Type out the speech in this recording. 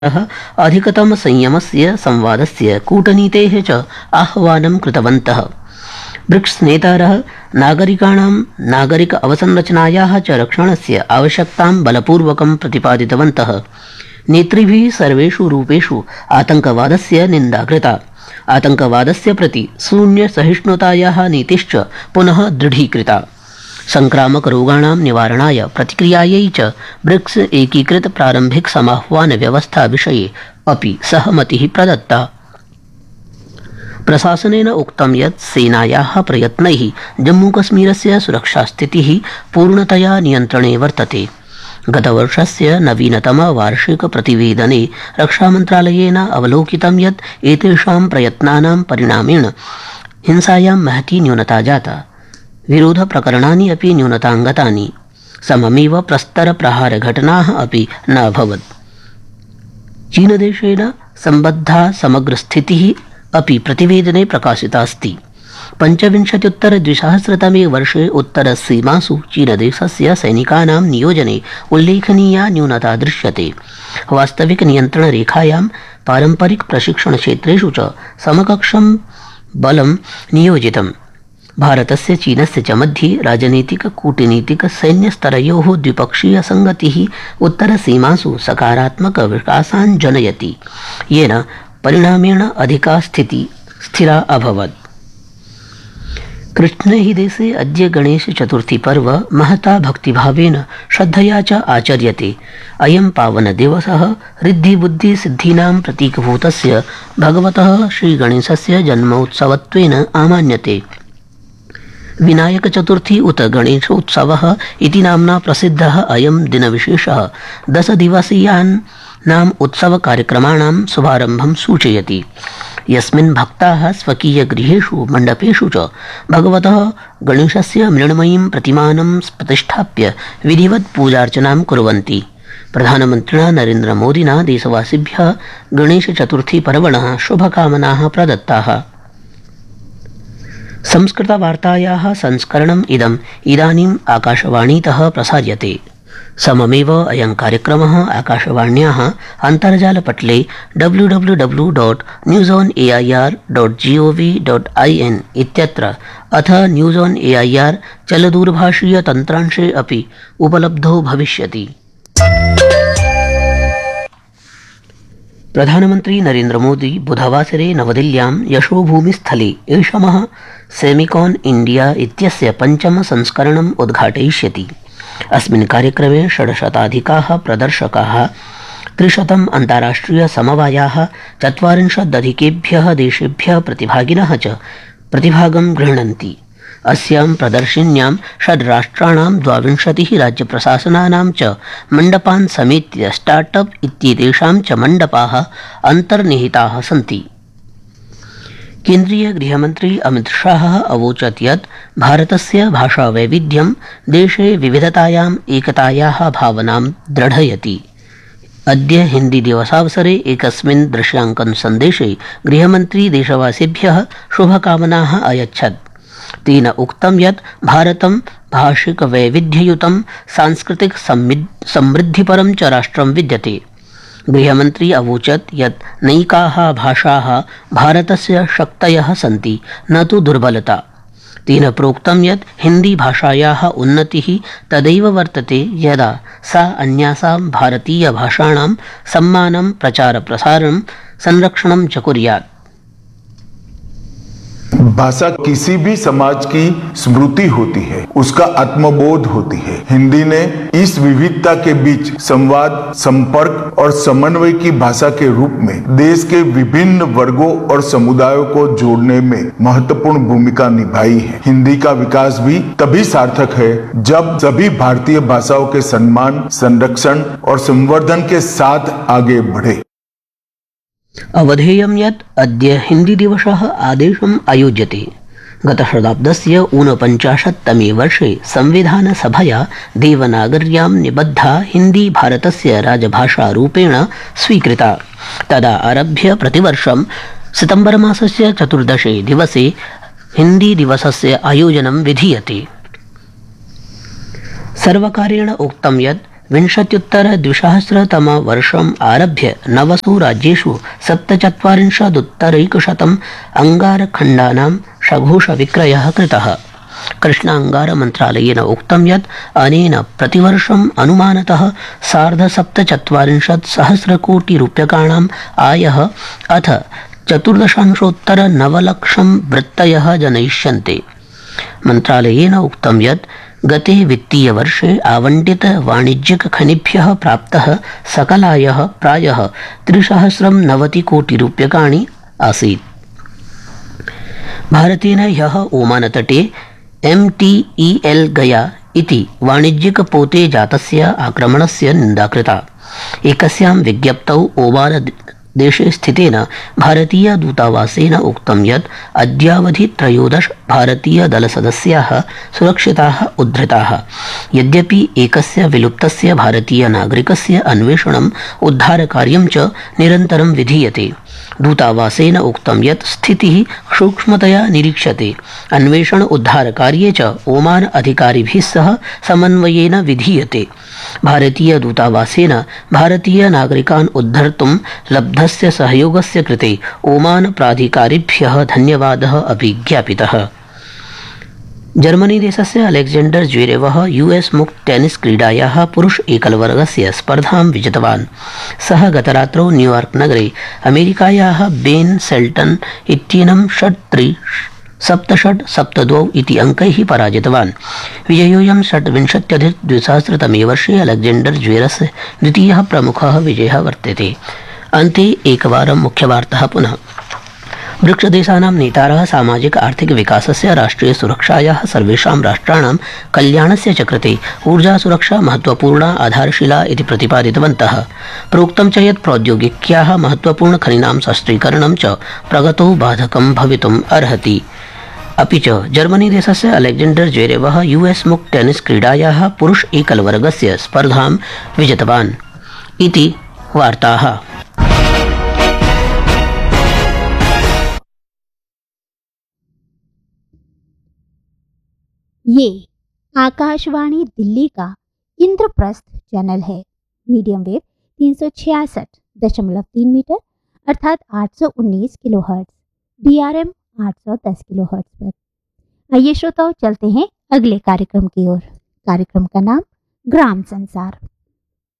अधिकतम संयमस्य संवादस्य कूटनीतेः च आह्वानं कृतवन्तः। ब्रिक्स नेतारः नागरिकाणां नागरिक अवसंरचनायाः च रक्षणस्य आवश्यकतां बलपूर्वकं प्रतिपादितवन्तः। नेतृभिः सर्वेषु रूपेषु आतंकवादस्य निन्दा कृता। आतंकवादस्य प्रति शून्य सहिष्णुतायाः नीतिश्च पुनः दृढीकृता। संक्रामक रोगाणां निवारणाय प्रतिक्रियायै च ब्रिक्स एकीकृत प्रारंभिक समाह्वान व्यवस्था विषये अपि सहमतिः प्रदत्ता। प्रशासनेन उक्तं यत् सेनायाः प्रयत्नैः जम्मूकश्मीरस्य सुरक्षास्थितिः पूर्णतया नियन्त्रणे वर्तते। गतवर्षस्य नवीनतम वार्षिक प्रतिवेदने रक्षामन्त्रालयेन अवलोकितं यत् एतेषां प्रयत्नानां परिणामेन हिंसायां महती न्यूनता जाता। विरोध प्रकरणानि अपि न्यूनताङ्गतानि। सममेव प्रस्तरप्रहारघटनाः अपि न अभवत्। चीनदेशेन सम्बद्धा समग्रस्थितिः अपि प्रतिवेदने प्रकाशिता अस्ति। 25-2000तमे वर्षे उत्तरसीमासु चीनदेशस्य सैनिकानां नियोजने उल्लेखनीया न्यूनता दृश्यते। वास्तविक नियन्त्रणरेखायां पारम्परिक प्रशिक्षणक्षेत्रेषु च समकक्षं बलं नियोजितम्। भारतस्य चीनस्य च मध्ये राजनीतिक कूटनीतिक सैन्यस्तरयोः द्विपक्षीय संगतिः उत्तरसीमासु सकारात्मक विकासान् जनयति, येन परिणामेण अधिका स्थिरा अभवत्। कृष्णे हि देशे अद्य गणेशचतुर्थी पर्व महता भक्तिभावेन श्रद्धया च आचर्यते। अयं पावनदिवसः ऋद्धिबुद्धिसिद्धीनां प्रतीकभूतस्य भगवतः श्रीगणेशस्य जन्मोत्सवत्वेन आमान्यते। विनायक चतुर्थी उत गणेशोत्सवः इति नाम्ना प्रसिद्धः अयं दिनविशेषः 10 दिवसीयानाम् उत्सवकार्यक्रमाणां शुभारम्भं सूचयति, यस्मिन् भक्ताः स्वकीयगृहेषु मण्डपेषु च भगवतः गणेशस्य मृण्मयीं प्रतिमानं प्रतिष्ठाप्य विधिवत् पूजार्चनां कुर्वन्ति। प्रधानमन्त्रिणा नरेन्द्रमोदिना देशवासिभ्यः गणेशचतुर्थीपर्वणः शुभकामनाः प्रदत्ताः। संस्कृतवार्तायाः संस्करणम् इदानीम् आकाशवाणीतः प्रसार्यते। सममेव अयं कार्यक्रमः आकाशवाण्याः अन्तर्जालपटले www.newsonair.gov.in इत्यत्र अथ न्यूज़ ऑन एआईआर चलदूरभाषीयतन्त्रांशे अपि उपलब्धो भविष्यति। प्रधानमन्त्री नरेन्द्र मोदी बुधवासरे नवदिल्ल्यां यशोभूमिस्थले ऐषमः सेमिकॉन इंडिया इत्यस्य 5मं संस्करणम् उद्घाटयिष्यति। अस्मिन् कार्यक्रमे 600 प्रदर्शकाः 300 अन्ताराष्ट्रिय समवायाः 40 देशेभ्यः प्रतिभागिनः च प्रतिभागं गृह्णन्ति। अस्यां प्रदर्शिन्यां 6 राष्ट्राणां 22 राज्यप्रशासनानां च मण्डपान् समेत्य स्टार्टअप इत्येतेषां च मण्डपाः अन्तर्निहिताः सन्ति। केन्द्रीय गृहमन्त्री अमित शाह अवोचत् यत् भारतस्य भाषावैविध्यं देशे विविधतायाम् एकतायाः भावनां दृढयति। अद्य हिंदी दिवसावसरे एकस्मिन् दृश्यांकन सन्देशे गृहमन्त्री देशवासिभ्यः शुभकामनाः अयच्छत्। तेन उक्तं यत् भारतं भाषिक वैविध्ययुतं सांस्कृतिक समृद्धिपरं च राष्ट्रं विद्यते। गृहमन्त्री अवोचत् यत् नैकाः भाषाः भारतस्य शक्तयः सन्ति, न तु दुर्बलता। तेन प्रोक्तं यत् हिंदी भाषायाः उन्नतिः तदैव वर्तते यदा सा अन्यासां भारतीयभाषाणां सम्मानं प्रचारप्रसारणं संरक्षणं च कुर्यात्। भाषा किसी भी समाज की स्मृति होती है, उसका आत्मबोध होती है। हिंदी ने इस विविधता के बीच संवाद, संपर्क और समन्वय की भाषा के रूप में देश के विभिन्न वर्गों और समुदायों को जोड़ने में महत्वपूर्ण भूमिका निभाई है। हिंदी का विकास भी तभी सार्थक है जब सभी भारतीय भाषाओं के सम्मान, संरक्षण और संवर्धन के साथ आगे बढ़े। अवधेयं यत् अद्य हिंदी दिवसः आदेशम् आयोज्यते। गतशताब्दस्य 49तमे वर्षे संविधानसभया देवनागर्यां निबद्धा हिंदी भारतस्य राजभाषारूपेण स्वीकृता। तदा आरभ्य प्रतिवर्षं सितम्बरमासस्य 14 दिवसे हिंदी दिवसस्य आयोजनं विधीयते। सर्वकारेण उक्तं यत् विंशत्युत्तर-2000तमवर्षम् आरभ्य 9 राज्येषु 47% अंगारखण्डानां सघोषविक्रयः कृतः। कृष्णांगारमन्त्रालयेन उक्तं यत् अनेन प्रतिवर्षम् अनुमानतः 47,000,000,000 आयः अथ 14.9 लक्षं वृत्तयः जनयिष्यन्ते। मन्त्रालयेन उक्तं यत् गते वित्तीयवर्षे आवण्टित वाणिज्यिक खनिभ्यः प्राप्तः सकलायः प्रायः 3,090 कोटि रूप्यकाणि आसीत्। भारतेन ह्यः ओमानतटे MTEL गया इति वाणिज्यिक पोते जातस्य आक्रमणस्य निन्दा कृता। एकस्यां विज्ञप्तौ ओमान देशे स्थितेन भारतीय दूतावासेन उक्तं यत् अद्यावधि 13 भारतीय दलसदस्याः सुरक्षिताः उद्धृताः। यद्यपि एकस्य विलुप्तस्य भारतीय नागरिकस्य अन्वेषणम् उद्धारकार्यं च निरन्तरं विधीयते। दूतावासेन उक्तं यत् स्थितिः सूक्ष्मतया निरीक्ष्यते। अन्वेषण उद्धारकार्ये च ओमान अधिकारिभिः सह समन्वयेन विधीयते। भारतीय दूतावासेन भारतीय नागरिकान् उद्धर्तुं लब्धस्य सहयोगस्य कृते ओमान प्राधिकारिभ्यः धन्यवादः अपि ज्ञापितः। जर्मनी देशस्य अलेक्जेंडर ज्वेरेवः US मुक्त टेनिस क्रीडायाः पुरुष एकलवर्गस्य स्पर्धां विजितवान्। सः गतरात्रौ न्यूयॉर्क नगरे अमेरिकायाः बेन सेल्टन् इत्येनं 6-3, 7-6, 7-2 इति अंकैः पराजितवान्। विजयोऽयं 26-2000तमे वर्षे अलेक्जेंडर ज्वेरस्य द्वितीयः प्रमुखः विजयः वर्तते। अन्ते एकवारं मुख्यवार्ताः पुनः। ब्रिक्स-देशानां नेतारः सामाजिक आर्थिक विकासस्य राष्ट्रिय सुरक्षायाः सर्वेषां राष्ट्राणां कल्याणस्य च कृते ऊर्जा सुरक्षा महत्वपूर्णा आधारशिला इति प्रतिपादितवन्तः। प्रोक्तं च यत् प्रौद्योगिक्याः महत्वपूर्ण खनीनां शस्त्रीकरणं च प्रगतौ बाधकं भवितुम् अर्हति। अपि च जर्मनी देशस्य अलेक्जेंडर ज्वेरेवः US मुक्त टेनिस क्रीडायाः पुरुष एकलवर्गस्य स्पर्धां विजितवान् इति वार्ताः। ये आकाशवाणी दिल्ली का इंद्रप्रस्थ चैनल है। मीडियम वेव 366.3 मीटर अर्थात 819 किलोहर्ट्ज, DRM 810 किलोहर्ट्ज पर। आइए श्रोताओं, चलते हैं अगले कार्यक्रम की ओर। कार्यक्रम का नाम ग्राम संसार।